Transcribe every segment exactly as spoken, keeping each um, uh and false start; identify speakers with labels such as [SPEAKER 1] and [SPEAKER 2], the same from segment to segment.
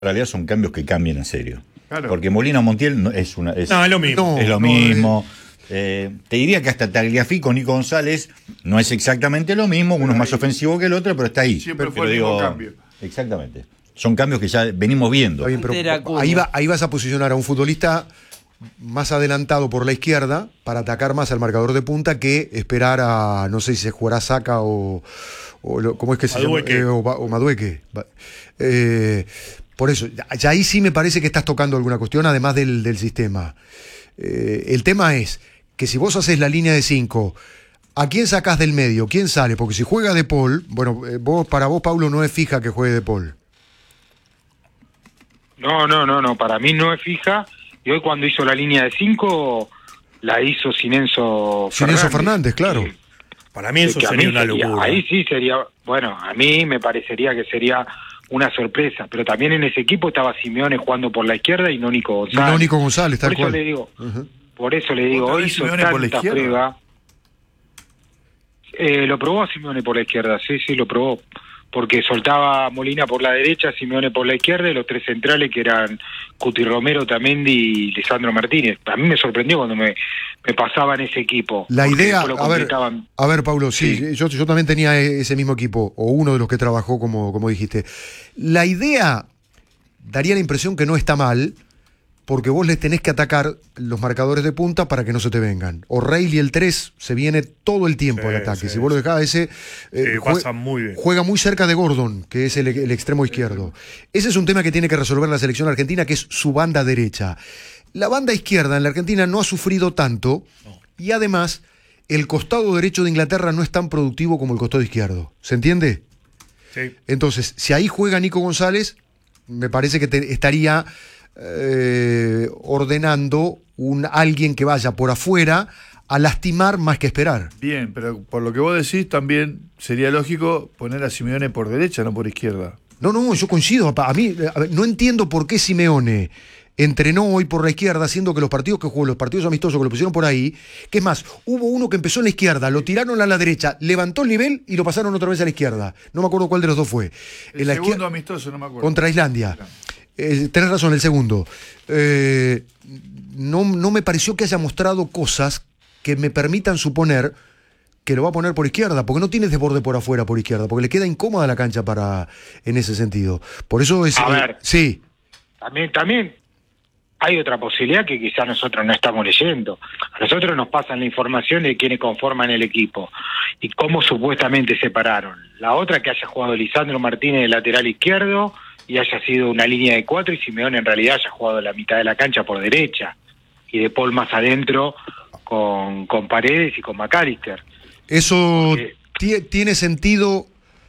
[SPEAKER 1] realidad son cambios que cambian en serio.
[SPEAKER 2] Claro.
[SPEAKER 1] Porque Molina Montiel no, es una es,
[SPEAKER 2] no, es lo mismo.
[SPEAKER 1] Es lo
[SPEAKER 2] no,
[SPEAKER 1] mismo. Eh, te diría que hasta Tagliafico con Nico González no es exactamente lo mismo, uno es más ofensivo que el otro, pero está ahí.
[SPEAKER 2] Siempre
[SPEAKER 1] pero,
[SPEAKER 2] fue el
[SPEAKER 1] digo,
[SPEAKER 2] mismo cambio.
[SPEAKER 1] Exactamente. Son cambios que ya venimos viendo.
[SPEAKER 3] Bien, pero ahí, va, ahí vas a posicionar a un futbolista más adelantado por la izquierda para atacar más al marcador de punta que esperar a, no sé si se jugará Saka o, o lo, ¿cómo es que se llama? Eh, o, o Madueque. Eh, por eso, ya, ya ahí sí me parece que estás tocando alguna cuestión, además del, del sistema. Eh, el tema es que si vos haces la línea de cinco, ¿a quién sacás del medio? ¿Quién sale? Porque si juega De Paul, bueno, eh, vos, para vos, Paulo, no es fija que juegue De Paul.
[SPEAKER 4] No, no, no, no, para mí no es fija. Y hoy cuando hizo la línea de cinco, la hizo sin Enzo Fernández.
[SPEAKER 3] Sin Enzo Fernández, claro.
[SPEAKER 4] Sí.
[SPEAKER 2] Para mí eso
[SPEAKER 4] que
[SPEAKER 2] sería
[SPEAKER 4] mí
[SPEAKER 2] una
[SPEAKER 4] sería,
[SPEAKER 2] locura.
[SPEAKER 4] Ahí sí sería, bueno, a mí me parecería que sería una sorpresa. Pero también en ese equipo estaba Simeone jugando por la izquierda y no Nico González.
[SPEAKER 3] Y no Nico González, tal
[SPEAKER 4] por eso
[SPEAKER 3] cual.
[SPEAKER 4] le digo,
[SPEAKER 3] uh-huh.
[SPEAKER 4] Por eso le digo, hoy hizo tanta prueba. Eh, lo probó a Simeone por la izquierda, sí, sí, lo probó. Porque soltaba a Molina por la derecha, Simeone por la izquierda, y los tres centrales que eran Cuti Romero, Tamendi y Lisandro Martínez. A mí me sorprendió cuando me, me pasaba en ese equipo.
[SPEAKER 3] La idea, a ver, a ver, Paulo, sí, sí. Yo, yo también tenía ese mismo equipo, o uno de los que trabajó, como, como dijiste. La idea daría la impresión que no está mal, porque vos les tenés que atacar los marcadores de punta para que no se te vengan. O'Reilly el tres se viene todo el tiempo sí, al ataque. Sí, si vos lo dejás ese, eh,
[SPEAKER 2] sí,
[SPEAKER 3] jue
[SPEAKER 2] pasa muy bien.
[SPEAKER 3] Juega muy cerca de Gordon, que es el, el extremo izquierdo. Ese es un tema que tiene que resolver la selección argentina, que es su banda derecha. La banda izquierda en la Argentina no ha sufrido tanto, no. Y además el costado derecho de Inglaterra no es tan productivo como el costado izquierdo. ¿Se entiende?
[SPEAKER 2] Sí.
[SPEAKER 3] Entonces, si ahí juega Nico González, me parece que te, estaría... Eh, ordenando un alguien que vaya por afuera a lastimar más que esperar.
[SPEAKER 2] Bien, pero por lo que vos decís también sería lógico poner a Simeone por derecha, no por izquierda.
[SPEAKER 3] No, no, yo coincido. A mí a ver, no entiendo por qué Simeone entrenó hoy por la izquierda, haciendo que los partidos que jugó, los partidos amistosos que lo pusieron por ahí, que es más, hubo uno que empezó en la izquierda, lo tiraron a la derecha, levantó el nivel y lo pasaron otra vez a la izquierda. No me acuerdo cuál de los dos fue.
[SPEAKER 2] El
[SPEAKER 3] en la
[SPEAKER 2] segundo amistoso, no me acuerdo.
[SPEAKER 3] Contra Islandia. Eh, tenés razón, el segundo. Eh, no, no me pareció que haya mostrado cosas que me permitan suponer que lo va a poner por izquierda, porque no tiene desborde por afuera por izquierda, porque le queda incómoda la cancha para en ese sentido. Por eso es...
[SPEAKER 4] A
[SPEAKER 3] eh,
[SPEAKER 4] ver,
[SPEAKER 3] sí.
[SPEAKER 4] También, también hay otra posibilidad que quizás nosotros no estamos leyendo. A nosotros nos pasan la información de quiénes conforman el equipo y cómo supuestamente se pararon. La otra, que haya jugado Lisandro Martínez de lateral izquierdo y haya sido una línea de cuatro, y Simeone en realidad haya jugado la mitad de la cancha por derecha y De Paul más adentro con, con Paredes y con McAllister.
[SPEAKER 3] Eso Porque, tiene sentido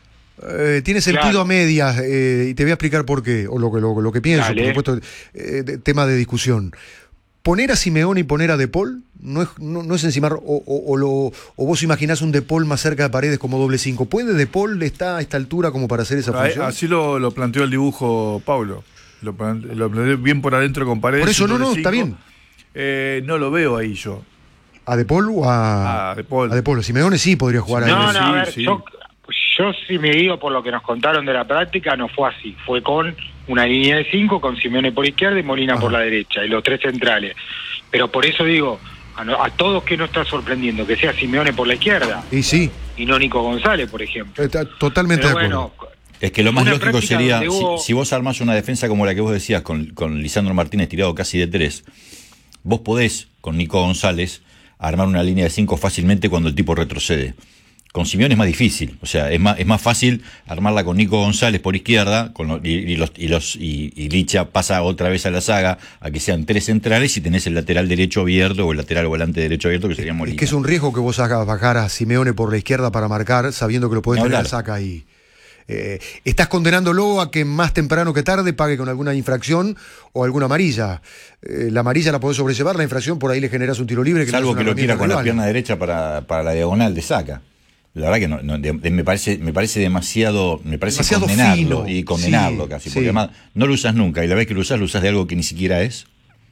[SPEAKER 3] eh, tiene sentido claro. a medias eh, y te voy a explicar por qué, o lo, lo, lo que pienso. Dale. Por supuesto, eh, de, tema de discusión. Poner a Simeone y poner a De Paul no es, no, no es encimar, o, o, o, lo, o vos imaginás un De Paul más cerca de Paredes como doble cinco. ¿Puede De Paul estar a esta altura como para hacer esa función?
[SPEAKER 2] Así lo, lo planteó el dibujo Paulo. Lo, lo planteó bien por adentro con Paredes.
[SPEAKER 3] Por eso no, no,
[SPEAKER 2] cinco.
[SPEAKER 3] Está bien.
[SPEAKER 2] Eh, no lo veo ahí yo.
[SPEAKER 3] ¿A De Paul o a,
[SPEAKER 2] a De Paul?
[SPEAKER 3] A De Paul. Simeone sí podría jugar
[SPEAKER 4] no,
[SPEAKER 3] ahí.
[SPEAKER 4] No, a ver,
[SPEAKER 2] sí,
[SPEAKER 4] yo, yo sí me digo por lo que nos contaron de la práctica, no fue así. Fue con una línea de cinco, con Simeone por izquierda y Molina Ajá. por la derecha, y los tres centrales. Pero por eso digo, a, no, a todos que no está sorprendiendo que sea Simeone por la izquierda.
[SPEAKER 3] Y sí.
[SPEAKER 4] Y no Nico González, por ejemplo.
[SPEAKER 3] Está totalmente
[SPEAKER 4] Pero
[SPEAKER 3] de acuerdo.
[SPEAKER 4] Bueno,
[SPEAKER 1] es que lo más lógico sería,
[SPEAKER 4] hubo...
[SPEAKER 1] si, si vos armás una defensa como la que vos decías, con, con Lisandro Martínez tirado casi de tres, vos podés, con Nico González, armar una línea de cinco fácilmente cuando el tipo retrocede. Con Simeone es más difícil, o sea, es más, es más fácil armarla con Nico González por izquierda, con lo, y, y los y los y, y Licha pasa otra vez a la saga a que sean tres centrales y tenés el lateral derecho abierto o el lateral volante derecho abierto que sería Molina.
[SPEAKER 3] Es que es un riesgo que vos hagas bajar a Simeone por la izquierda para marcar, sabiendo que lo podés tener a saca ahí. Eh, estás condenándolo a que más temprano que tarde pague con alguna infracción o alguna amarilla. Eh, la amarilla la podés sobrellevar, la infracción por ahí le generas un tiro libre. Que
[SPEAKER 1] Salvo
[SPEAKER 3] no
[SPEAKER 1] que lo tira con rival. La pierna derecha para, para la diagonal de saca. La verdad que no, no de, de, me parece me parece demasiado me parece
[SPEAKER 3] demasiado
[SPEAKER 1] condenarlo
[SPEAKER 3] fino.
[SPEAKER 1] y condenarlo
[SPEAKER 3] sí,
[SPEAKER 1] casi
[SPEAKER 3] sí.
[SPEAKER 1] Porque además no lo usas nunca y la vez que lo usas lo usas de algo que ni siquiera es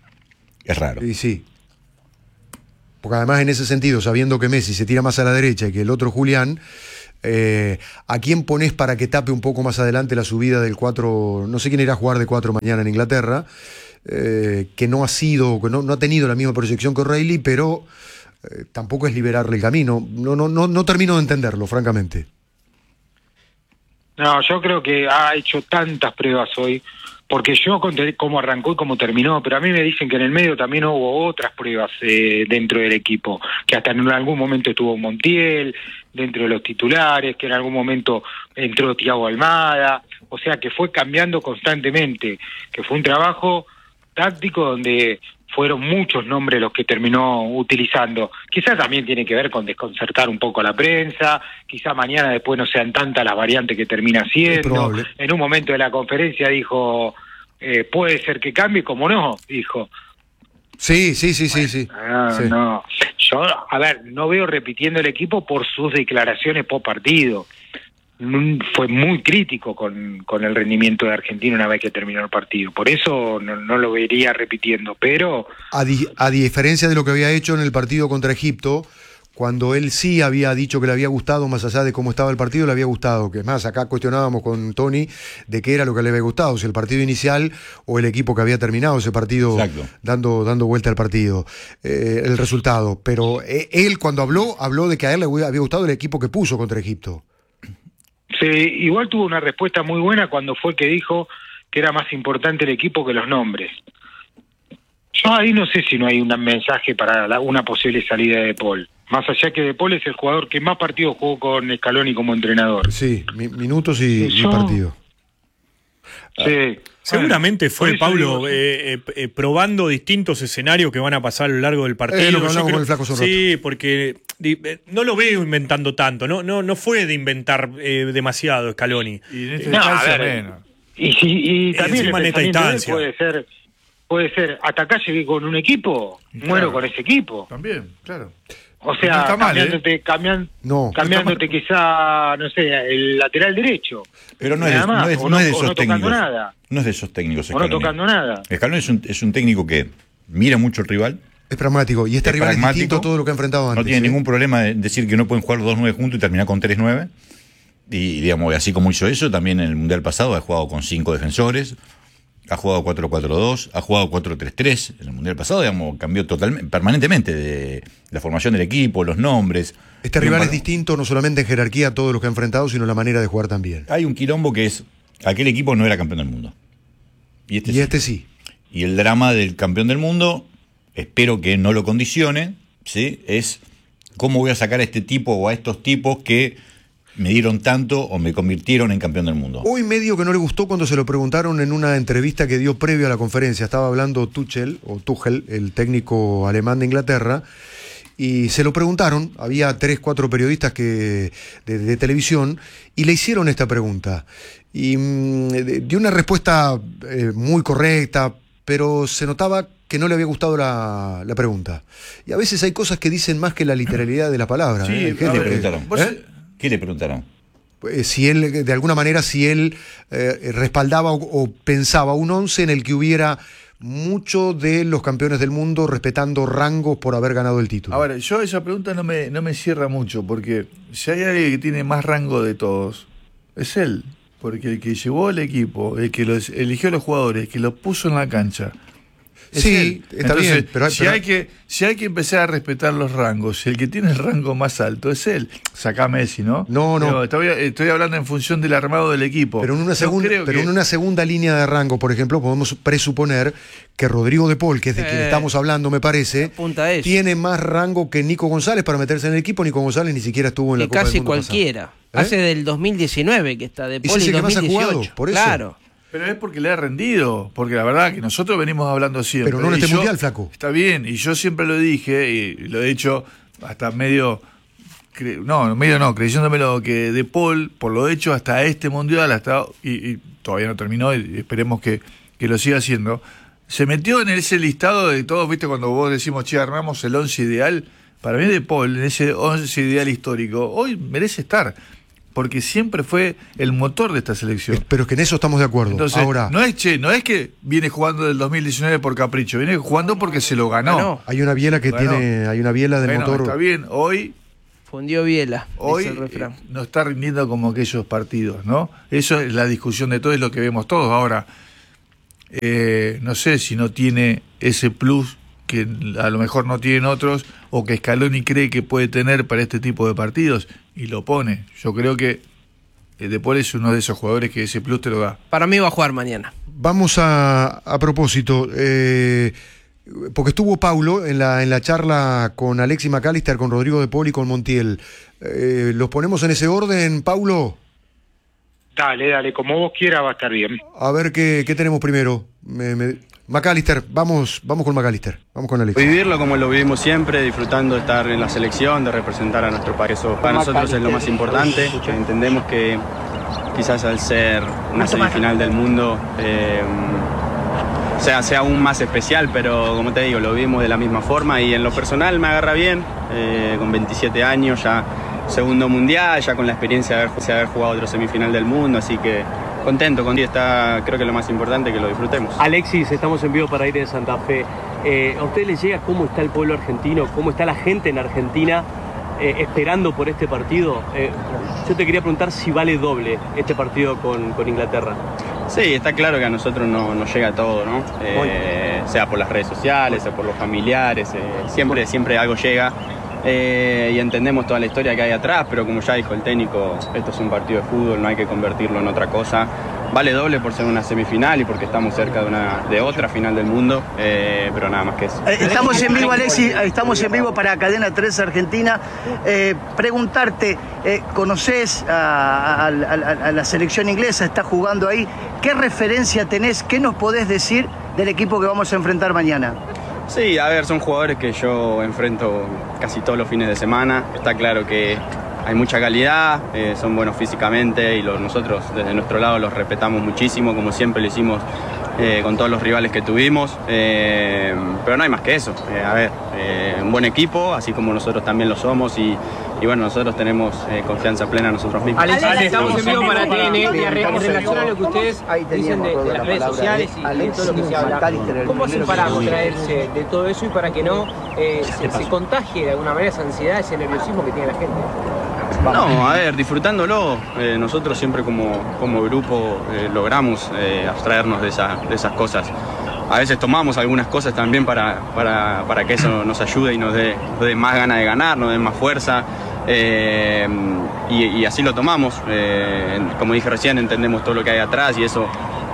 [SPEAKER 1] es raro.
[SPEAKER 3] Y sí. Porque además en ese sentido, sabiendo que Messi se tira más a la derecha y que el otro Julián, Eh, ¿A quién ponés para que tape un poco más adelante la subida del cuatro? No sé quién irá a jugar de cuatro mañana en Inglaterra, eh, que no ha sido, que no, no ha tenido la misma proyección que O'Reilly, pero eh, tampoco es liberarle el camino. No, no, no, no termino de entenderlo, francamente.
[SPEAKER 4] No, yo creo que ha hecho tantas pruebas hoy, porque yo conté cómo arrancó y cómo terminó, pero a mí me dicen que en el medio también hubo otras pruebas eh, dentro del equipo, que hasta en algún momento estuvo Montiel, dentro de los titulares, que en algún momento entró Thiago Almada, o sea que fue cambiando constantemente, que fue un trabajo táctico donde fueron muchos nombres los que terminó utilizando. Quizás también tiene que ver con desconcertar un poco a la prensa, quizás mañana después no sean tantas las variantes que termina haciendo. En un momento de la conferencia dijo, eh, puede ser que cambie, como no, dijo.
[SPEAKER 3] Sí, sí, sí,
[SPEAKER 4] bueno,
[SPEAKER 3] sí, sí.
[SPEAKER 4] Ah,
[SPEAKER 3] sí.
[SPEAKER 4] No, yo, a ver, no veo repitiendo el equipo por sus declaraciones post partido. Fue muy crítico con, con el rendimiento de Argentina una vez que terminó el partido. Por eso no, no lo vería repitiendo, pero...
[SPEAKER 3] A, di a diferencia de lo que había hecho en el partido contra Egipto, cuando él sí había dicho que le había gustado, más allá de cómo estaba el partido, le había gustado. Que es más, acá cuestionábamos con Tony de qué era lo que le había gustado, si el partido inicial o el equipo que había terminado ese partido dando, dando vuelta al partido, eh, el resultado. Pero eh, él cuando habló, habló de que a él le había gustado el equipo que puso contra Egipto.
[SPEAKER 4] Sí, igual tuvo una respuesta muy buena cuando fue que dijo que era más importante el equipo que los nombres. Yo ahí no sé si no hay un mensaje para la, una posible salida de De Paul. Más allá que De Paul es el jugador que más partidos jugó con Scaloni como entrenador.
[SPEAKER 3] Sí, mi, minutos y, y partido.
[SPEAKER 4] Sí.
[SPEAKER 5] Seguramente
[SPEAKER 4] bueno,
[SPEAKER 5] fue, Pablo,
[SPEAKER 4] digo,
[SPEAKER 5] eh, eh, eh, probando distintos escenarios que van a pasar a lo largo del partido.
[SPEAKER 3] Eh, lo que hablamos
[SPEAKER 5] creo,
[SPEAKER 3] con el Flaco Sorroto.
[SPEAKER 5] Sí, porque eh, no lo veo inventando tanto, no no no fue de inventar eh, demasiado Scaloni.
[SPEAKER 2] Y en esta
[SPEAKER 4] No,
[SPEAKER 2] distancia
[SPEAKER 4] a ver,
[SPEAKER 2] menos.
[SPEAKER 4] Y, y, y también el
[SPEAKER 5] encima en esta
[SPEAKER 4] pensamiento de él
[SPEAKER 5] distancia.
[SPEAKER 4] puede ser, puede ser, hasta acá llegué con un equipo,
[SPEAKER 2] Claro.
[SPEAKER 4] muero con ese equipo.
[SPEAKER 2] También, claro.
[SPEAKER 4] O
[SPEAKER 2] No
[SPEAKER 4] sea,
[SPEAKER 2] está mal,
[SPEAKER 4] cambiándote,
[SPEAKER 2] ¿eh?
[SPEAKER 4] cambian,
[SPEAKER 3] No,
[SPEAKER 4] cambiándote
[SPEAKER 2] no está
[SPEAKER 4] quizá, no sé, el lateral derecho.
[SPEAKER 1] Pero no es,
[SPEAKER 4] Nada
[SPEAKER 1] de,
[SPEAKER 4] más,
[SPEAKER 1] no es,
[SPEAKER 4] o
[SPEAKER 1] no es de
[SPEAKER 4] o
[SPEAKER 1] esos
[SPEAKER 4] no tocando
[SPEAKER 1] técnicos.
[SPEAKER 4] nada.
[SPEAKER 1] No es de esos técnicos.
[SPEAKER 4] O no
[SPEAKER 1] Scaloni.
[SPEAKER 4] tocando nada.
[SPEAKER 1] Scaloni es un, es un técnico que mira mucho al rival.
[SPEAKER 3] Es pragmático. Y este
[SPEAKER 1] Es
[SPEAKER 3] rival es
[SPEAKER 1] pragmático,
[SPEAKER 3] distinto a todo lo que ha enfrentado antes.
[SPEAKER 1] No tiene
[SPEAKER 3] ¿eh?
[SPEAKER 1] ningún problema de decir que no pueden jugar dos nueve juntos y terminar con tres nueve. Y digamos, así como hizo eso, también en el Mundial pasado ha jugado con cinco defensores, ha jugado cuatro cuatro dos, ha jugado cuatro tres tres. En el Mundial pasado, digamos, cambió totalmente, permanentemente de la formación del equipo, los nombres.
[SPEAKER 3] Este
[SPEAKER 1] Hay
[SPEAKER 3] rival
[SPEAKER 1] un
[SPEAKER 3] es
[SPEAKER 1] par-
[SPEAKER 3] distinto no solamente en jerarquía a todos los que ha enfrentado, sino en la manera de jugar también.
[SPEAKER 1] Hay un quilombo que es, aquel equipo no era campeón del mundo. Y este
[SPEAKER 3] Y
[SPEAKER 1] sí.
[SPEAKER 3] este sí.
[SPEAKER 1] Y el drama del campeón del mundo, espero que no lo condicione, ¿sí? Es cómo voy a sacar a este tipo o a estos tipos que me dieron tanto o me convirtieron en campeón del mundo.
[SPEAKER 3] Hoy medio que no le gustó cuando se lo preguntaron en una entrevista que dio previo a la conferencia. Estaba hablando Tuchel, o Tuchel, el técnico alemán de Inglaterra, y se lo preguntaron, había tres, cuatro periodistas que de, de televisión, y le hicieron esta pregunta. Y mmm, dio una respuesta eh, muy correcta, pero se notaba que no le había gustado la, la pregunta. Y a veces hay cosas que dicen más que la literalidad de la palabra.
[SPEAKER 2] Sí,
[SPEAKER 3] ¿eh? Hay
[SPEAKER 2] a
[SPEAKER 1] ¿Qué
[SPEAKER 3] gente
[SPEAKER 1] le
[SPEAKER 2] ver,
[SPEAKER 3] que-
[SPEAKER 1] preguntaron?
[SPEAKER 2] vos-
[SPEAKER 3] ¿Eh?
[SPEAKER 1] ¿Qué le preguntaron?
[SPEAKER 3] Eh, si él, de alguna manera, si él eh, respaldaba o, o pensaba un once en el que hubiera muchos de los campeones del mundo respetando rangos por haber ganado el título.
[SPEAKER 2] Ahora, yo esa pregunta no me, no me cierra mucho, porque si hay alguien que tiene más rango de todos, es él. Porque el que llevó el equipo, el que los, eligió a los jugadores, el que los puso en la cancha. es
[SPEAKER 3] Sí,
[SPEAKER 2] él.
[SPEAKER 3] está
[SPEAKER 2] Entonces,
[SPEAKER 3] bien, pero-
[SPEAKER 2] si,
[SPEAKER 3] pero-
[SPEAKER 2] hay que, si hay que empezar a respetar los rangos, el que tiene el rango más alto es él. Sacá a Messi, ¿no?
[SPEAKER 3] No, no.
[SPEAKER 2] Pero estoy, estoy hablando en función del armado del equipo.
[SPEAKER 3] Pero en una
[SPEAKER 2] Yo
[SPEAKER 3] segunda,
[SPEAKER 2] creo
[SPEAKER 3] pero
[SPEAKER 2] que-
[SPEAKER 3] en una segunda línea de rango, por ejemplo, podemos presuponer que Rodrigo de Paul, que es de
[SPEAKER 6] Eh,
[SPEAKER 3] quien estamos hablando, me parece,
[SPEAKER 6] apunta a eso.
[SPEAKER 3] tiene más rango que Nico González para meterse en el equipo. Nico González ni siquiera estuvo en la
[SPEAKER 6] Que
[SPEAKER 3] Copa
[SPEAKER 6] casi
[SPEAKER 3] del Mundo
[SPEAKER 6] cualquiera.
[SPEAKER 3] pasada. ¿Eh?
[SPEAKER 6] Hace del dos mil diecinueve que está de
[SPEAKER 3] Es
[SPEAKER 6] Paul
[SPEAKER 3] ese
[SPEAKER 6] y
[SPEAKER 3] que más ha
[SPEAKER 6] dos mil dieciocho.
[SPEAKER 3] jugado, por eso.
[SPEAKER 6] Claro.
[SPEAKER 2] Pero es porque le ha rendido, porque la verdad que nosotros venimos hablando siempre.
[SPEAKER 3] Pero no en
[SPEAKER 2] y
[SPEAKER 3] este
[SPEAKER 2] yo-
[SPEAKER 3] mundial, flaco.
[SPEAKER 2] Está bien, y yo siempre lo dije, y lo he dicho hasta medio, cre- no, medio no, creyéndomelo, que De Paul, por lo hecho hasta este mundial, hasta y, y todavía no terminó, y esperemos que, que lo siga haciendo, se metió en ese listado de todos, viste, cuando vos decimos, che, armamos el once ideal, para mí De Paul, en ese once ideal histórico, hoy merece estar. Porque siempre fue el motor de esta selección.
[SPEAKER 3] Pero es que en eso estamos de acuerdo.
[SPEAKER 2] Entonces,
[SPEAKER 3] Ahora,
[SPEAKER 2] no es che, no es que viene jugando del dos mil diecinueve por capricho, viene jugando porque se lo ganó.
[SPEAKER 6] Ganó.
[SPEAKER 3] hay una biela que
[SPEAKER 2] Bueno,
[SPEAKER 3] tiene, hay una biela del
[SPEAKER 2] Bueno,
[SPEAKER 3] motor.
[SPEAKER 2] está bien, hoy
[SPEAKER 6] Fundió Biela,
[SPEAKER 2] Hoy
[SPEAKER 6] dice el refrán.
[SPEAKER 2] eh, no está rindiendo como aquellos partidos, ¿no? Eso es la discusión de todo, es lo que vemos todos. Ahora, eh, no sé si no tiene ese plus que a lo mejor no tienen otros, o que Scaloni cree que puede tener para este tipo de partidos, y lo pone. Yo creo que eh, De Paul es uno de esos jugadores que ese plus te lo da.
[SPEAKER 6] Para mí va a jugar mañana.
[SPEAKER 3] Vamos a, a propósito, eh, porque estuvo Paulo en la, en la charla con Alexis McAllister, con Rodrigo De Paul y con Montiel. Eh, ¿Los ponemos en ese orden, Paulo?
[SPEAKER 4] Dale, dale, como vos quieras va a estar bien.
[SPEAKER 3] A ver qué, qué tenemos primero. Me, me... McAllister, vamos, vamos con McAllister, vamos con Alexis.
[SPEAKER 7] Vivirlo como lo vivimos siempre, disfrutando de estar en la selección, de representar a nuestro país. Eso para nosotros es lo más importante, que entendemos que quizás al ser una semifinal del mundo eh, sea, sea aún más especial, pero como te digo, lo vivimos de la misma forma y en lo personal me agarra bien, eh, con veintisiete años, ya segundo mundial, ya con la experiencia de haber, de haber jugado otro semifinal del mundo, así que contento, con está, creo que lo más importante es que lo disfrutemos.
[SPEAKER 8] Alexis, estamos en vivo para ir de Santa Fe. Eh, ¿A ustedes les llega cómo está el pueblo argentino, cómo está la gente en Argentina eh, esperando por este partido? Eh, yo te quería preguntar si vale doble este partido con, con Inglaterra.
[SPEAKER 7] Sí, está claro que a nosotros no, nos llega todo, ¿no? Eh, sea por las redes sociales, sea por los familiares, eh, siempre, siempre algo llega. Eh, y entendemos toda la historia que hay atrás, pero como ya dijo el técnico, esto es un partido de fútbol, no hay que convertirlo en otra cosa. Vale doble por ser una semifinal y porque estamos cerca de, una, de otra final del mundo, eh, pero nada más que eso.
[SPEAKER 9] Eh, estamos en vivo, Alexis, estamos en vivo para Cadena tres Argentina. Eh, preguntarte, eh, ¿conocés a, a, a, a la selección inglesa? ¿Está jugando ahí? ¿Qué referencia tenés? ¿Qué nos podés decir del equipo que vamos a enfrentar mañana?
[SPEAKER 7] Sí, a ver, son jugadores que yo enfrento casi todos los fines de semana. Está claro que hay mucha calidad, eh, son buenos físicamente y lo, nosotros desde nuestro lado los respetamos muchísimo, como siempre lo hicimos eh, con todos los rivales que tuvimos. Eh, pero no hay más que eso. Eh, a ver, eh, un buen equipo, así como nosotros también lo somos y, y bueno, nosotros tenemos eh, confianza plena en nosotros mismos.
[SPEAKER 10] Alex, Alex, estamos en vivo para T N y en relación a lo que ustedes dicen de, de las redes sociales y de todo lo que se habla. ¿Cómo hacen para abstraerse de todo eso y para que no eh, se, se contagie de alguna manera esa ansiedad, ese nerviosismo que tiene la gente?
[SPEAKER 7] No, a ver, disfrutándolo. Eh, nosotros siempre como, como grupo eh, logramos eh, abstraernos de, esa, de esas cosas. A veces tomamos algunas cosas también para, para, para que eso nos ayude y nos dé, nos dé más ganas de ganar, nos dé más fuerza. Eh, y, y así lo tomamos. Eh, como dije recién, entendemos todo lo que hay atrás y eso,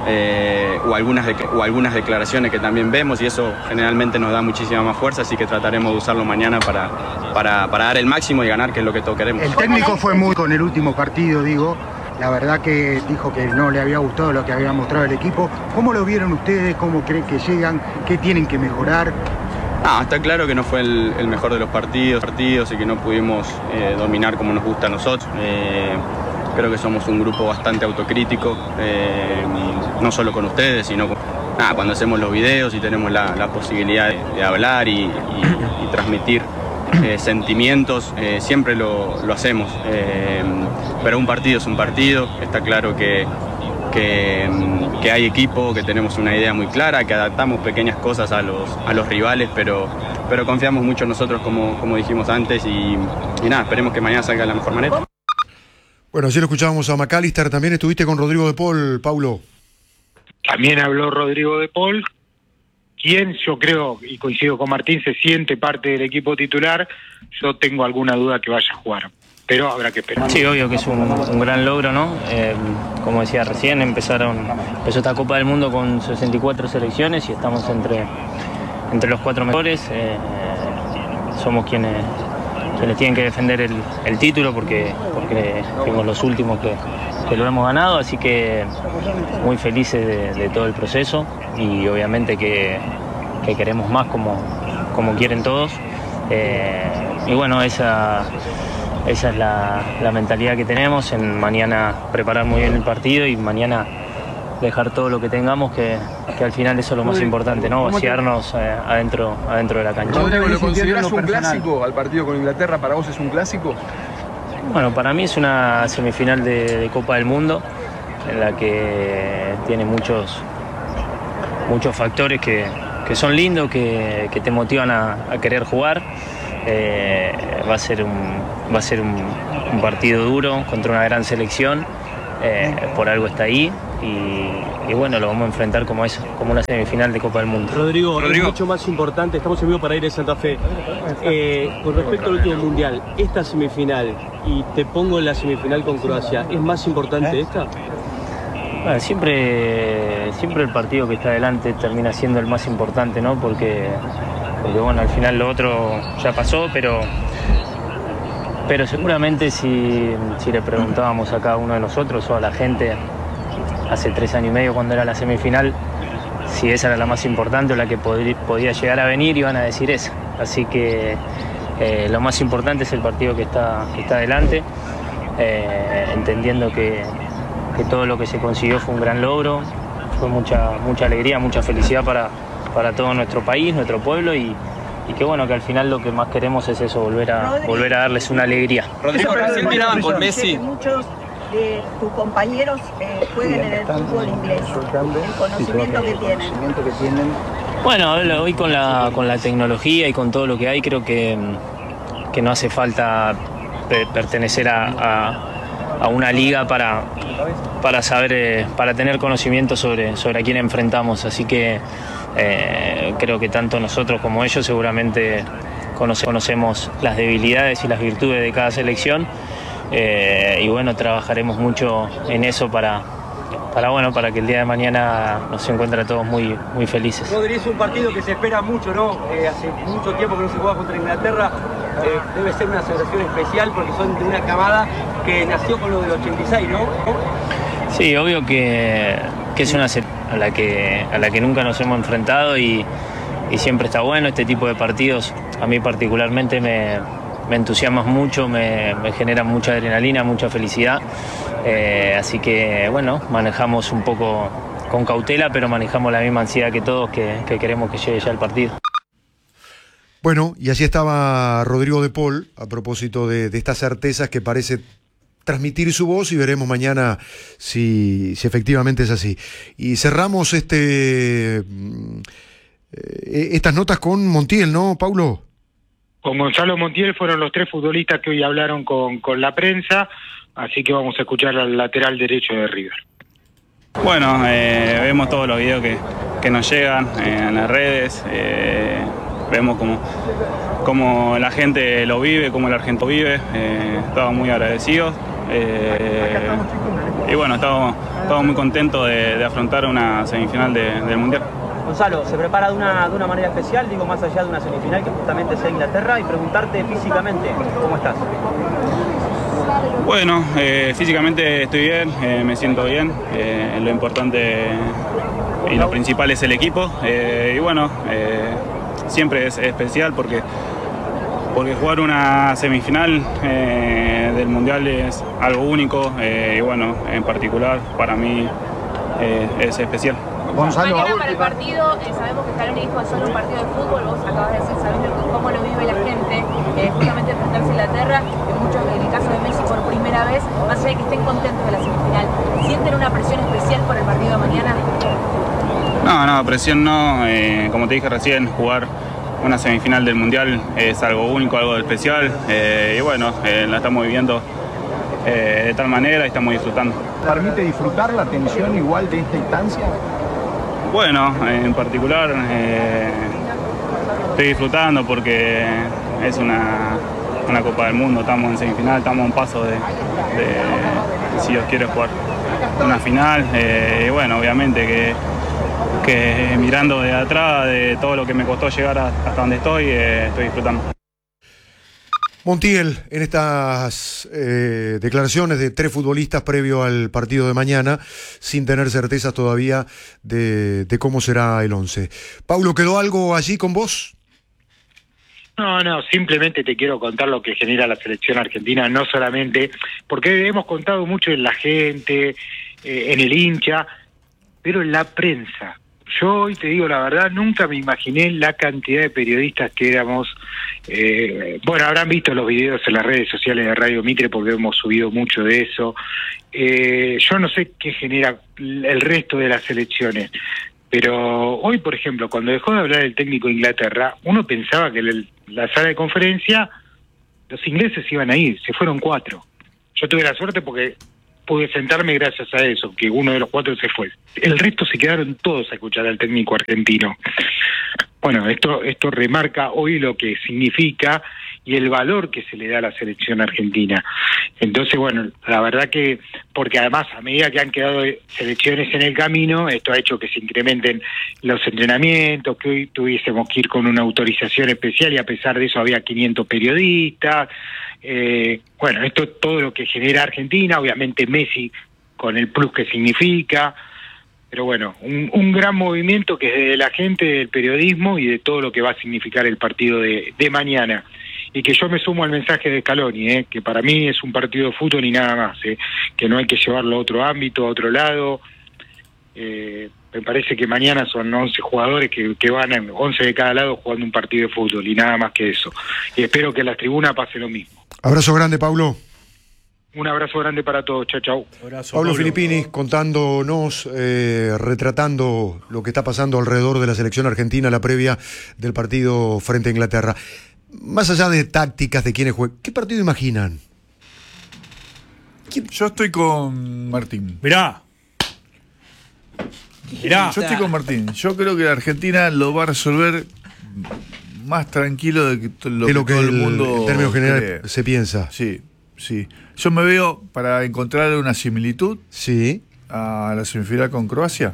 [SPEAKER 7] eh, o, algunas de, o algunas declaraciones que también vemos y eso generalmente nos da muchísima más fuerza, así que trataremos de usarlo mañana para, para, para dar el máximo y ganar, que es lo que todos queremos.
[SPEAKER 11] El técnico fue muy con el último partido, digo. La verdad que dijo que no le había gustado lo que había mostrado el equipo. ¿Cómo lo vieron ustedes? ¿Cómo creen que llegan? ¿Qué tienen que mejorar?
[SPEAKER 7] Ah, está claro que no fue el, el mejor de los partidos, partidos y que no pudimos eh, dominar como nos gusta a nosotros. Eh, creo que somos un grupo bastante autocrítico, eh, no solo con ustedes, sino con, nada, cuando hacemos los videos y tenemos la, la posibilidad de, de hablar y, y, y transmitir eh, sentimientos, eh, siempre lo, lo hacemos. Eh, pero un partido es un partido, está claro que... Que, que hay equipo, que tenemos una idea muy clara, que adaptamos pequeñas cosas a los, a los rivales, pero, pero confiamos mucho en nosotros, como, como dijimos antes, y, y nada, esperemos que mañana salga de la mejor manera.
[SPEAKER 3] Bueno, así lo escuchábamos a McAllister. También estuviste con Rodrigo De Paul, Paulo.
[SPEAKER 4] También habló Rodrigo De Paul, quien yo creo, y coincido con Martín, se siente parte del equipo titular. Yo tengo alguna duda que vaya a jugar, pero habrá que esperar.
[SPEAKER 12] Sí, obvio que es un, un gran logro, ¿no? Eh, como decía recién, empezaron, empezó esta Copa del Mundo con sesenta y cuatro selecciones y estamos entre, entre los cuatro mejores. Eh, somos quienes, quienes tienen que defender el, el título porque, porque fuimos los últimos que, que lo hemos ganado, así que muy felices de, de todo el proceso y obviamente que, que queremos más como, como quieren todos. Eh, y bueno, esa... Esa es la, la mentalidad que tenemos, en mañana preparar muy bien el partido y mañana dejar todo lo que tengamos, que, que al final eso es lo más importante, ¿no? Vaciarnos eh, adentro, adentro de la cancha.
[SPEAKER 13] Rodrigo, ¿lo considerás un clásico al partido con Inglaterra? ¿Para vos es un clásico?
[SPEAKER 12] Bueno, para mí es una semifinal de, de Copa del Mundo, en la que tiene muchos, muchos factores que, que son lindos, que, que te motivan a, a querer jugar. Eh, va a ser un, va a ser un, un partido duro contra una gran selección. Eh, por algo está ahí y, y bueno, lo vamos a enfrentar como eso, como una semifinal de Copa del Mundo.
[SPEAKER 8] Rodrigo, Rodrigo. Es mucho más importante, estamos en vivo para ir a Santa Fe. Eh, con respecto al último mundial, esta semifinal, y te pongo en la semifinal con Croacia, ¿es más importante esta?
[SPEAKER 12] Bueno, siempre, siempre el partido que está adelante termina siendo el más importante, ¿no? Porque, porque bueno, al final lo otro ya pasó, pero Pero seguramente si, si le preguntábamos a cada uno de nosotros o a la gente hace tres años y medio cuando era la semifinal, si esa era la más importante o la que pod- podía llegar a venir, iban a decir esa. Así que eh, lo más importante es el partido que está, que está adelante, eh, entendiendo que, que todo lo que se consiguió fue un gran logro, fue mucha, mucha alegría, mucha felicidad para, para todo nuestro país, nuestro pueblo y Y que bueno, que al final lo que más queremos es eso, volver a,
[SPEAKER 14] Rodrigo.
[SPEAKER 12] volver a darles una alegría.
[SPEAKER 14] Rodrigo, recién tiraban con Messi. Muchos de tus compañeros eh, juegan en el fútbol inglés. El conocimiento que tienen.
[SPEAKER 12] Bueno, hoy con la, con la tecnología y con todo lo que hay, creo que, que no hace falta pe- pertenecer a, a, a una liga para, para saber, eh, para tener conocimiento sobre, sobre a quién enfrentamos. Así que Eh, creo que tanto nosotros como ellos seguramente conoce, conocemos las debilidades y las virtudes de cada selección eh, y bueno, trabajaremos mucho en eso para, para, bueno, para que el día de mañana nos encuentre a todos muy, muy felices.
[SPEAKER 8] Rodri, es un partido que se espera mucho, ¿no? Eh, hace mucho tiempo que no se juega contra Inglaterra, eh, debe ser una celebración especial porque son de una camada que nació con lo del ochenta y seis, ¿no?
[SPEAKER 12] Sí, obvio que, que es una selección a la que a la que nunca nos hemos enfrentado y, y siempre está bueno este tipo de partidos. A mí particularmente me, me entusiasman mucho, me, me generan mucha adrenalina, mucha felicidad. Eh, así que bueno, manejamos un poco con cautela, pero manejamos la misma ansiedad que todos, que, que queremos que llegue ya el partido.
[SPEAKER 3] Bueno, y así estaba Rodrigo de Paul a propósito de, de estas certezas que parece transmitir su voz y veremos mañana si, si efectivamente es así. Y cerramos este eh, estas notas con Montiel, ¿no, Paulo?
[SPEAKER 4] Con Gonzalo Montiel fueron los tres futbolistas que hoy hablaron con, con la prensa, así que vamos a escuchar al lateral derecho de River.
[SPEAKER 15] Bueno, eh, vemos todos los videos que, que nos llegan eh, en las redes, eh, vemos como, como la gente lo vive, como el argentino vive, eh, estamos muy agradecidos. Eh, y bueno, estamos, estamos muy contentos de, de afrontar una semifinal de, del Mundial.
[SPEAKER 8] Gonzalo, se prepara de una, de una manera especial, digo, más allá de una semifinal que justamente sea Inglaterra, y preguntarte físicamente, ¿cómo estás?
[SPEAKER 15] Bueno, eh, físicamente estoy bien, eh, me siento bien, eh, lo importante y lo principal es el equipo, eh, y bueno, eh, siempre es especial porque porque jugar una semifinal eh, del Mundial es algo único eh, y bueno, en particular para mí eh, es especial.
[SPEAKER 16] Gonzalo, mañana para el partido, eh, sabemos que Scaloni dijo que es solo un partido de fútbol, vos acabas de decir, sabiendo cómo lo vive la gente, eh, justamente enfrentarse a Inglaterra, en, muchos, en el caso de Messi por primera vez, más allá de que estén contentos de la semifinal, ¿sienten una presión especial por el partido de mañana?
[SPEAKER 15] No, no, presión no, eh, como te dije recién, jugar una semifinal del Mundial es algo único, algo especial, eh, y bueno, eh, la estamos viviendo eh, de tal manera y estamos disfrutando.
[SPEAKER 13] ¿Permite disfrutar la tensión igual de esta instancia?
[SPEAKER 15] Bueno, en particular eh, estoy disfrutando porque es una, una Copa del Mundo, estamos en semifinal, estamos a un paso de, de si Dios quiere jugar una final, eh, y bueno, obviamente que que mirando de atrás de todo lo que me costó llegar a, hasta donde estoy, eh, estoy disfrutando.
[SPEAKER 3] Montiel, en estas eh, declaraciones de tres futbolistas previo al partido de mañana, sin tener certezas todavía de, de cómo será el once. Paulo, ¿quedó algo allí con vos?
[SPEAKER 4] No, no, simplemente te quiero contar lo que genera la selección argentina, no solamente, porque hemos contado mucho en la gente, eh, en el hincha, pero en la prensa. Yo hoy te digo la verdad, nunca me imaginé la cantidad de periodistas que éramos. Eh, bueno, habrán visto los videos en las redes sociales de Radio Mitre porque hemos subido mucho de eso. Eh, yo no sé qué genera el resto de las selecciones, Pero hoy, por ejemplo, cuando dejó de hablar el técnico de Inglaterra, uno pensaba que el, la sala de conferencia, los ingleses iban a ir, se fueron cuatro. Yo tuve la suerte porque pude sentarme gracias a eso, que uno de los cuatro se fue. El resto se quedaron todos a escuchar al técnico argentino. Bueno, esto, esto remarca hoy lo que significa y el valor que se le da a la selección argentina. Entonces, bueno, la verdad que, porque además a medida que han quedado selecciones en el camino, esto ha hecho que se incrementen los entrenamientos, que hoy tuviésemos que ir con una autorización especial y a pesar de eso había quinientos periodistas. Eh, bueno, esto es todo lo que genera Argentina, obviamente Messi con el plus que significa, pero bueno, un, un gran movimiento que es de la gente, del periodismo y de todo lo que va a significar el partido de, de mañana. Y que yo me sumo al mensaje de Scaloni, eh, que para mí es un partido de fútbol y nada más, eh, que no hay que llevarlo a otro ámbito, a otro lado. Eh, me parece que mañana son once jugadores que, que van en once de cada lado jugando un partido de fútbol y nada más que eso. Y espero que en las tribunas pase lo mismo.
[SPEAKER 3] Abrazo grande, Paulo.
[SPEAKER 4] Un abrazo grande para todos. Chao, chao.
[SPEAKER 3] Pablo, Pablo Filippini contándonos, eh, retratando lo que está pasando alrededor de la selección argentina, la previa del partido frente a Inglaterra. Más allá de tácticas de quiénes juegan, ¿qué partido imaginan?
[SPEAKER 2] Yo estoy con Martín.
[SPEAKER 5] Mirá. Mirá.
[SPEAKER 2] Yo estoy con Martín. Yo creo que la Argentina lo va a resolver más tranquilo de, que lo,
[SPEAKER 3] de lo
[SPEAKER 2] que,
[SPEAKER 3] que
[SPEAKER 2] todo el
[SPEAKER 3] el,
[SPEAKER 2] mundo
[SPEAKER 3] en términos generales
[SPEAKER 2] cree.
[SPEAKER 3] se piensa.
[SPEAKER 2] Sí, sí. Yo me veo, para encontrar una similitud,
[SPEAKER 3] sí,
[SPEAKER 2] a la semifinal con Croacia.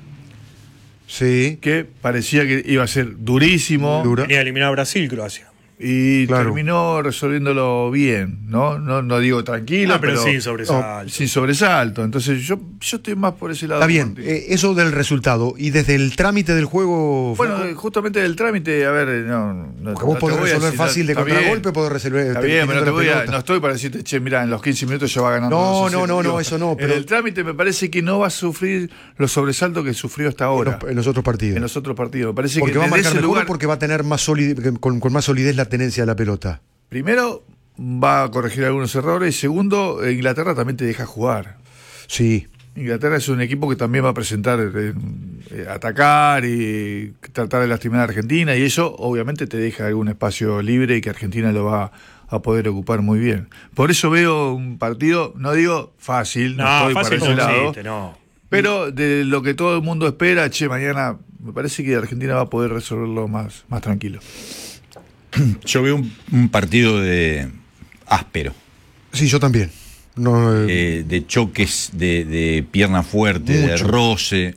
[SPEAKER 3] Sí.
[SPEAKER 2] Que parecía que iba a ser durísimo.
[SPEAKER 5] Dura. Venía a eliminar a Brasil, Croacia.
[SPEAKER 2] Y
[SPEAKER 3] claro.
[SPEAKER 2] terminó resolviéndolo bien, ¿no? No, no digo tranquilo,
[SPEAKER 5] ah, pero,
[SPEAKER 2] pero
[SPEAKER 5] sin sobresalto.
[SPEAKER 2] No, sin sobresalto. Entonces yo, yo estoy más por ese lado.
[SPEAKER 3] Está bien, eh, eso del resultado. Y desde el trámite del juego...
[SPEAKER 2] Bueno, Franco, justamente del trámite, a ver, no... no
[SPEAKER 3] porque vos
[SPEAKER 2] no
[SPEAKER 3] podés resolver
[SPEAKER 2] decir,
[SPEAKER 3] fácil de contragolpe, podés resolver...
[SPEAKER 2] Está bien, pero no, te voy a, no estoy para decirte, che, mira, en los quince minutos ya va ganando.
[SPEAKER 3] No, no, no, no, eso no.
[SPEAKER 2] Pero en el trámite me parece que no va a sufrir los sobresaltos que sufrió hasta ahora.
[SPEAKER 3] En los, en los otros partidos.
[SPEAKER 2] En los otros partidos. Me parece
[SPEAKER 3] porque
[SPEAKER 2] que
[SPEAKER 3] va a marcar mejor
[SPEAKER 2] lugar,
[SPEAKER 3] porque va a tener más solidez, con, con más solidez la tenencia de la pelota.
[SPEAKER 2] Primero, va a corregir algunos errores. Y segundo, Inglaterra también te deja jugar.
[SPEAKER 3] Sí.
[SPEAKER 2] Inglaterra es un equipo que también va a presentar, eh, eh, atacar y tratar de lastimar a Argentina. Y eso, obviamente, te deja algún espacio libre y que Argentina lo va a poder ocupar muy bien. Por eso veo un partido, no digo fácil, no, no estoy
[SPEAKER 5] fácil
[SPEAKER 2] para ese
[SPEAKER 5] no
[SPEAKER 2] lado.
[SPEAKER 5] existe, no.
[SPEAKER 2] Pero de lo que todo el mundo espera, che, mañana me parece que Argentina va a poder resolverlo más, más tranquilo.
[SPEAKER 1] Yo veo un, un partido de áspero.
[SPEAKER 3] Sí, yo también. No,
[SPEAKER 1] eh, de choques, de, de pierna fuerte, mucho. De roce,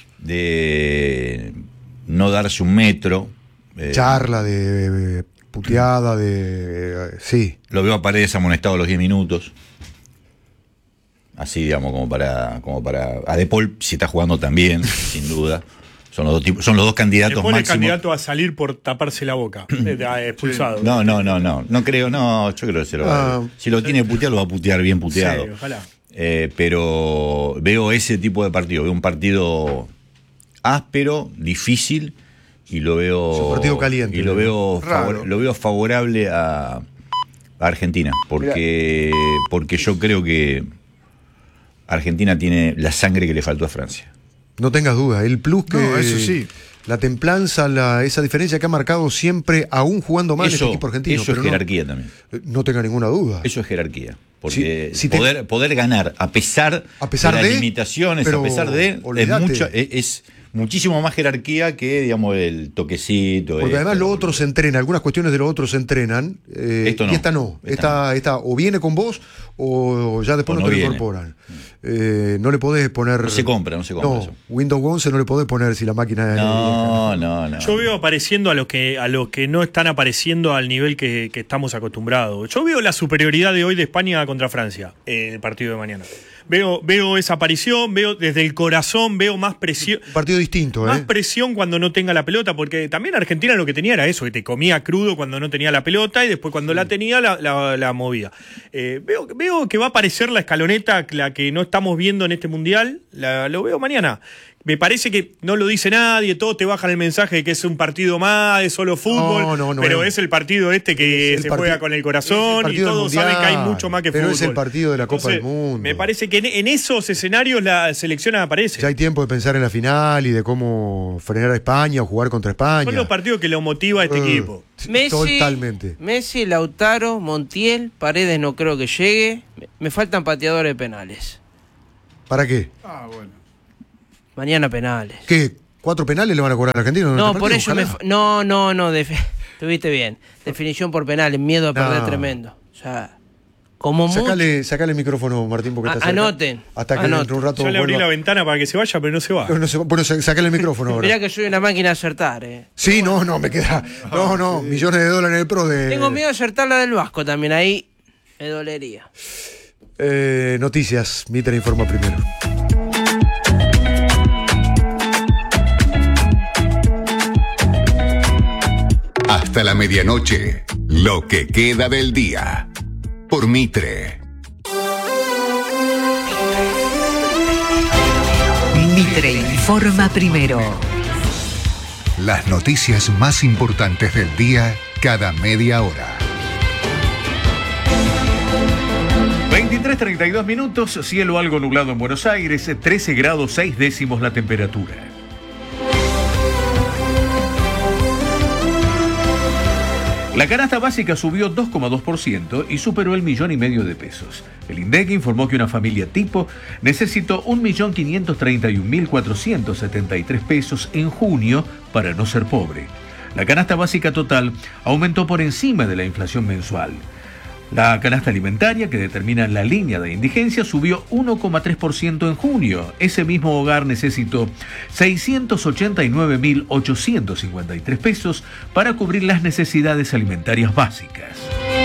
[SPEAKER 1] de no darse un metro.
[SPEAKER 3] Eh, Charla, de, de puteada, de... Eh, sí.
[SPEAKER 1] Lo veo a Paredes amonestado a los diez minutos. Así, digamos, como para... como para a De Paul, si está jugando también, sin duda. Son los dos tipos, son los dos candidatos
[SPEAKER 5] máximos.
[SPEAKER 1] máximos.
[SPEAKER 5] candidato a salir por taparse la boca, expulsado.
[SPEAKER 1] Sí. No, no, no, no, no creo, no, yo creo que se lo va ah, si lo sí. tiene puteado, lo va a putear bien puteado.
[SPEAKER 5] Sí, ojalá.
[SPEAKER 1] Eh, pero veo ese tipo de partido, veo un partido áspero, difícil y lo veo
[SPEAKER 3] es un partido caliente.
[SPEAKER 1] Y lo veo favor, lo veo favorable a, a Argentina, porque Mirá. porque yo creo que Argentina tiene la sangre que le faltó a Francia.
[SPEAKER 3] No tengas duda, el plus que...
[SPEAKER 2] No, eso sí.
[SPEAKER 3] La templanza, la, esa diferencia que ha marcado siempre, aún jugando mal,
[SPEAKER 1] eso,
[SPEAKER 3] este equipo argentino.
[SPEAKER 1] Eso
[SPEAKER 3] pero
[SPEAKER 1] es jerarquía
[SPEAKER 3] no,
[SPEAKER 1] también.
[SPEAKER 3] No tenga ninguna duda.
[SPEAKER 1] Eso es jerarquía. Porque
[SPEAKER 3] si, si
[SPEAKER 1] poder,
[SPEAKER 3] te...
[SPEAKER 1] poder ganar a pesar,
[SPEAKER 3] a pesar
[SPEAKER 1] de
[SPEAKER 3] de
[SPEAKER 1] las limitaciones, a pesar de... Es, mucha, es, es muchísimo más jerarquía que, digamos, el toquecito.
[SPEAKER 3] Porque
[SPEAKER 1] esto,
[SPEAKER 3] además lo otro se entrena, algunas cuestiones de lo otro se entrenan. Eh,
[SPEAKER 1] esto no.
[SPEAKER 3] Y esta no. Esta, esta, no. esta o viene con vos o ya después o no, no te lo incorporan. Eh, no le podés poner...
[SPEAKER 1] No se compra, no se compra.
[SPEAKER 3] No,
[SPEAKER 1] eso.
[SPEAKER 3] Windows once no le podés poner si la máquina...
[SPEAKER 1] No, no, no.
[SPEAKER 5] Yo veo apareciendo a los que a los que no están apareciendo al nivel que, que estamos acostumbrados. Yo veo la superioridad de hoy de España contra Francia en el partido de mañana. Veo, veo esa aparición, veo desde el corazón, veo más presión.
[SPEAKER 3] Un partido distinto, ¿eh?
[SPEAKER 5] Más presión cuando no tenga la pelota, porque también Argentina lo que tenía era eso, que te comía crudo cuando no tenía la pelota y después cuando sí. la tenía la, la, la movía. Eh, veo, veo que va a aparecer la escaloneta, la que no estamos viendo en este mundial, la, lo veo mañana. Me parece que no lo dice nadie, todos te bajan el mensaje de que es un partido más, es solo fútbol,
[SPEAKER 3] No, no, no
[SPEAKER 5] pero
[SPEAKER 3] es.
[SPEAKER 5] es el partido este que se juega con el corazón y todos saben que hay mucho más que
[SPEAKER 3] pero
[SPEAKER 5] fútbol.
[SPEAKER 3] es el partido de la Copa
[SPEAKER 5] Entonces,
[SPEAKER 3] del Mundo.
[SPEAKER 5] Me parece que en, en esos escenarios la selección aparece.
[SPEAKER 3] Ya hay tiempo de pensar en la final y de cómo frenar a España o jugar contra España.
[SPEAKER 5] Son los partidos que lo motiva a este
[SPEAKER 3] Uh,
[SPEAKER 5] equipo.
[SPEAKER 6] Messi,
[SPEAKER 3] Totalmente.
[SPEAKER 6] Messi, Lautaro, Montiel, Paredes no creo que llegue. Me- Me faltan pateadores de penales.
[SPEAKER 3] ¿Para qué?
[SPEAKER 2] Ah, bueno.
[SPEAKER 6] Mañana penales.
[SPEAKER 3] ¿Qué? ¿Cuatro penales le van a cobrar a Argentina? en
[SPEAKER 6] No,
[SPEAKER 3] este
[SPEAKER 6] por
[SPEAKER 3] partido?
[SPEAKER 6] eso me...
[SPEAKER 3] Ojalá.
[SPEAKER 6] fa- No, no, no. defi- Estuviste bien. Definición por penales. Miedo a perder
[SPEAKER 3] No.
[SPEAKER 6] tremendo. O sea, como mucho...
[SPEAKER 3] Sacale, sacale el micrófono, Martín, porque
[SPEAKER 6] A-
[SPEAKER 3] está cerca.
[SPEAKER 6] anoten,
[SPEAKER 3] Hasta que
[SPEAKER 6] anoten.
[SPEAKER 3] dentro de un rato
[SPEAKER 5] Yo le abrí
[SPEAKER 3] vuelva-
[SPEAKER 5] la ventana para que se vaya, pero no se va.
[SPEAKER 3] No, no sé, bueno, sa- sacale el micrófono ahora.
[SPEAKER 6] Mirá que soy una máquina de acertar, eh.
[SPEAKER 3] Sí, no, no, me queda. No, no, millones de dólares en el pro de.
[SPEAKER 6] Tengo miedo de acertar la del Vasco también. Ahí me dolería.
[SPEAKER 3] Eh, noticias, Mitre informa primero.
[SPEAKER 17] Hasta la medianoche, lo que queda del día. Por Mitre.
[SPEAKER 18] Mitre informa primero.
[SPEAKER 17] Las noticias más importantes del día cada media hora.
[SPEAKER 19] veintitrés treinta y dos minutos, cielo algo nublado en Buenos Aires, trece grados seis décimos la temperatura. La canasta básica subió dos coma dos por ciento y superó el millón y medio de pesos. El INDEC informó que una familia tipo necesitó un millón quinientos treinta y un mil cuatrocientos setenta y tres pesos en junio para no ser pobre. La canasta básica total aumentó por encima de la inflación mensual. La canasta alimentaria, que determina la línea de indigencia, subió uno coma tres por ciento en junio. Ese mismo hogar necesitó seiscientos ochenta y nueve mil ochocientos cincuenta y tres pesos para cubrir las necesidades alimentarias básicas.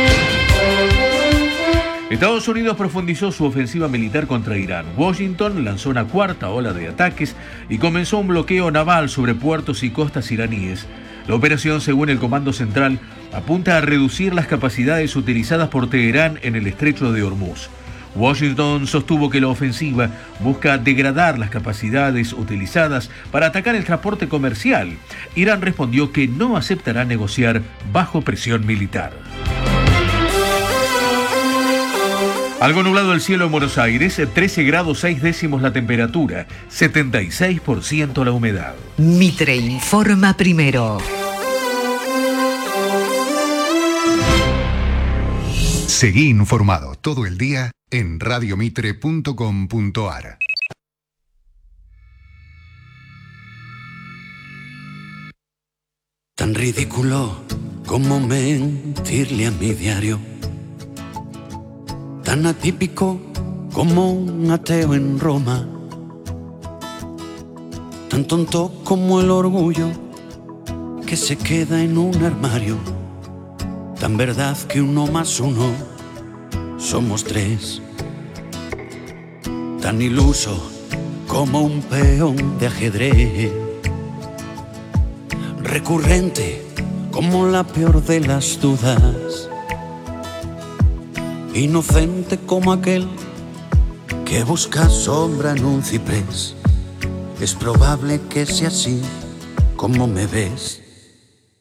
[SPEAKER 19] Estados Unidos profundizó su ofensiva militar contra Irán. Washington lanzó una cuarta ola de ataques y comenzó un bloqueo naval sobre puertos y costas iraníes. La operación, según el Comando Central, apunta a reducir las capacidades utilizadas por Teherán en el estrecho de Hormuz. Washington sostuvo que la ofensiva busca degradar las capacidades utilizadas para atacar el transporte comercial. Irán respondió que no aceptará negociar bajo presión militar. Algo nublado el cielo en Buenos Aires, trece grados seis décimos la temperatura, setenta y seis por ciento la humedad.
[SPEAKER 18] Mitre informa primero.
[SPEAKER 17] Seguí informado todo el día en radiomitre punto com punto ar.
[SPEAKER 20] Tan ridículo como mentirle a mi diario, tan atípico como un ateo en Roma, tan tonto como el orgullo que se queda en un armario, tan verdad que uno más uno somos tres, tan iluso como un peón de ajedrez, recurrente como la peor de las dudas, inocente como aquel que busca sombra en un ciprés. Es probable que sea así como me ves.